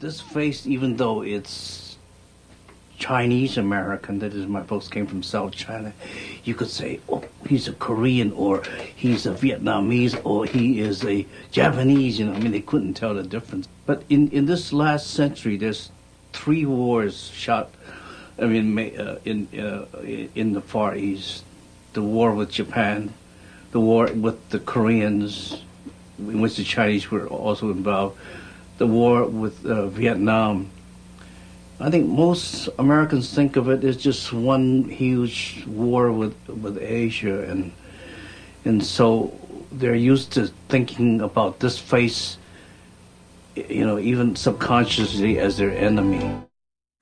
this face, even though it's Chinese American, that is, my folks came from South China, you could say, oh, he's a Korean, or he's a Vietnamese, or he is a Japanese, I mean, they couldn't tell the difference. But in this last century, there's 3 wars shot, I mean, in the Far East. The war with Japan, the war with the Koreans, in which the Chinese were also involved, the war with Vietnam. I think most Americans think of it as just one huge war with Asia, and so they're used to thinking about this face, even subconsciously, as their enemy.